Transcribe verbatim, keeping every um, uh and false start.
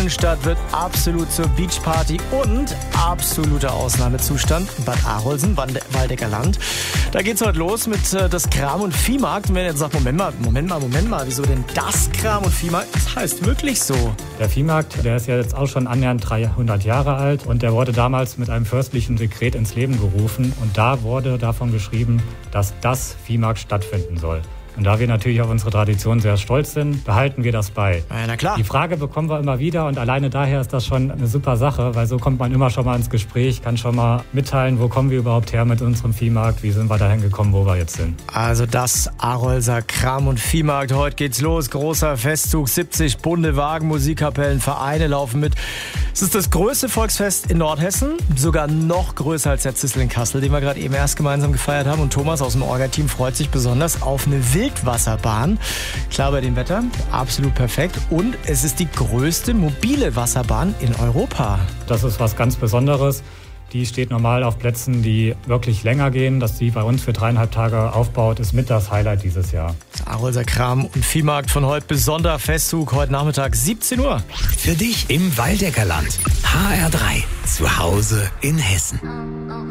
Innenstadt wird absolut zur Beachparty und absoluter Ausnahmezustand. Bad Arolsen, Waldecker Land. Da geht's heute los mit äh, das Kram- und Viehmarkt. Und wenn ihr jetzt sagt, Moment mal, Moment mal, Moment mal, wieso denn das Kram- und Viehmarkt? Das heißt wirklich so. Der Viehmarkt, der ist ja jetzt auch schon annähernd dreihundert Jahre alt und der wurde damals mit einem fürstlichen Dekret ins Leben gerufen. Und da wurde davon geschrieben, dass das Viehmarkt stattfinden soll. Und da wir natürlich auf unsere Tradition sehr stolz sind, behalten wir das bei. Ja, na klar. Die Frage bekommen wir immer wieder und alleine daher ist das schon eine super Sache, weil so kommt man immer schon mal ins Gespräch, kann schon mal mitteilen, wo kommen wir überhaupt her mit unserem Viehmarkt, wie sind wir dahin gekommen, wo wir jetzt sind. Also das Arolser Kram- und Viehmarkt, heute geht's los, großer Festzug, siebzig bunte Wagen, Musikkapellen, Vereine laufen mit. Es ist das größte Volksfest in Nordhessen, sogar noch größer als der Zissel in Kassel, den wir gerade eben erst gemeinsam gefeiert haben. Und Thomas aus dem Orga-Team freut sich besonders auf eine Wildwasserbahn. Klar bei dem Wetter, absolut perfekt. Und es ist die größte mobile Wasserbahn in Europa. Das ist was ganz Besonderes. Die steht normal auf Plätzen, die wirklich länger gehen. Dass die bei uns für dreieinhalb Tage aufbaut, ist mit das Highlight dieses Jahr. Das Arolser Kram- und Viehmarkt von heute, besonderer Festzug, heute Nachmittag siebzehn Uhr. Für dich im Waldecker Land. H R drei, zu Hause in Hessen.